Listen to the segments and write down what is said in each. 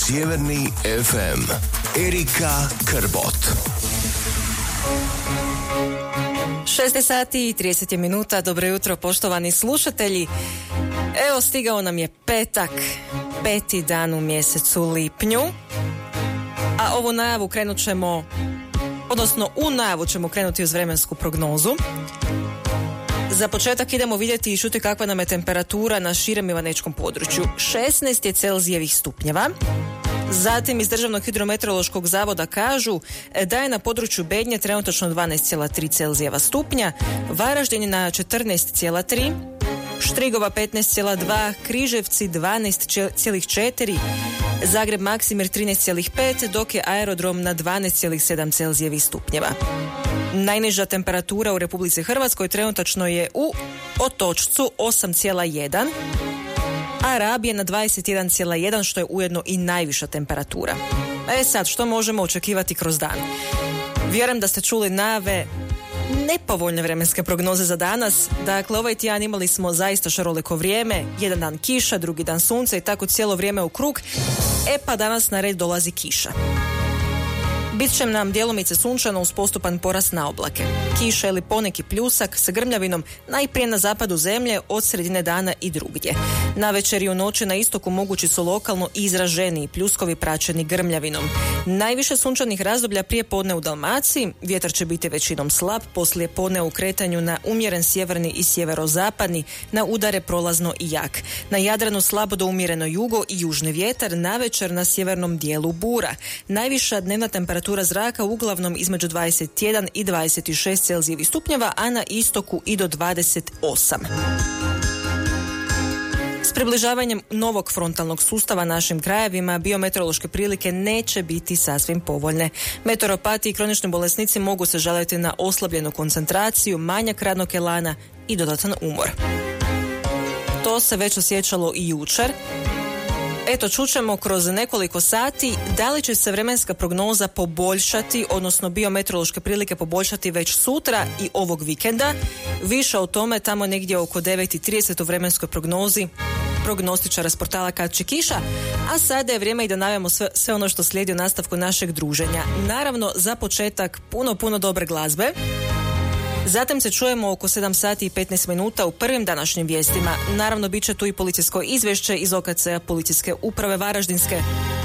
Sjeverni FM. Erika Krbot. 6 sati i 30 minuta. Dobro jutro, poštovani slušatelji. Evo, stigao nam je petak, 5. dan u mjesecu lipnju. A ovu najavu krenut ćemo, odnosno u najavu ćemo krenuti uz vremensku prognozu. Za početak idemo vidjeti i čuti kakva nam je temperatura na širem ivanečkom području. 16 je Celzijevih stupnjeva. Zatim iz Državnog hidrometeorološkog zavoda kažu da je na području Bednje trenutačno 12,3 Celzijeva stupnja, Varaždin je na 14,3, Štrigova 15,2, Križevci 12,4, Zagreb Maksimir 13,5, dok je aerodrom na 12,7 Celzijevih stupnjeva. Najniža temperatura u Republici Hrvatskoj trenutačno je u Otočcu 8,1, a Rab je na 21,1, što je ujedno i najviša temperatura. Sad, što možemo očekivati kroz dan? Vjerujem da ste čuli najave nepovoljne vremenske prognoze za danas. Dakle, ovaj tjedan imali smo zaista šaroliko vrijeme, jedan dan kiša, drugi dan sunce i tako cijelo vrijeme u krug. Pa danas na red dolazi kiša. Bit će nam djelomice sunčano uz postupan porast na oblake. Kiša ili poneki pljusak sa grmljavinom najprije na zapadu zemlje, od sredine dana i drugdje. Navečer i u noći na istoku mogući su lokalno izraženiji pljuskovi praćeni grmljavinom. Najviše sunčanih razdoblja prije podne u Dalmaciji, vjetar će biti većinom slab, poslije podne u kretanju na umjeren sjeverni i sjeverozapadni, na udare prolazno i jak. Na Jadranu slabo do umjereno jugo i južni vjetar, navečer na sjevernom dijelu bura. Najviša dnevna temperatura zraka uglavnom između 21 i 26 Celzijevih stupnjeva, a na istoku i do 28. S približavanjem novog frontalnog sustava našim krajevima biometeorološke prilike neće biti sasvim povoljne. Meteoropati i kronični bolesnici mogu se žaliti na oslabljenu koncentraciju, manjak radnog elana i dodatan umor. To se već osjećalo i jučer. Eto, čućemo kroz nekoliko sati da li će se vremenska prognoza poboljšati, odnosno biometeorološke prilike poboljšati već sutra i ovog vikenda. Više o tome tamo negdje oko 9:30 u vremenskoj prognozi prognostičara s portala Kad će kiša, a sada je vrijeme i da najavimo sve ono što slijedi u nastavku našeg druženja. Naravno, za početak puno dobre glazbe. Zatim se čujemo oko 7 sati i 15 minuta u prvim današnjim vijestima. Naravno, bit će tu i policijsko izvješće iz OKC-a Policijske uprave Varaždinske.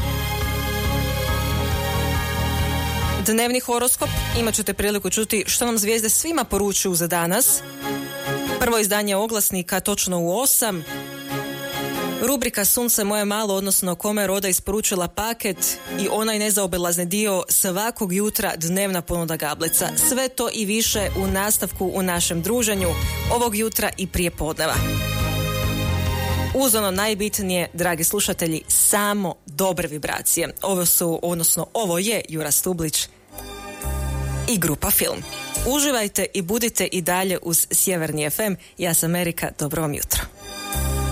Dnevni horoskop, imat ćete priliku čuti što nam zvijezde svima poručuju za danas. Prvo izdanje oglasnika točno u 8. Rubrika Sunce moje malo, odnosno kome je Roda isporučila paket i onaj nezaobilazni dio svakog jutra dnevna ponuda gablica. Sve to i više u nastavku u našem druženju ovog jutra i prije podneva. Uz ono najbitnije, dragi slušatelji, samo dobre vibracije. Ovo je Jura Stublić i grupa Film. Uživajte i budite i dalje uz Sjeverni FM. Ja sam Erika, dobro vam jutro.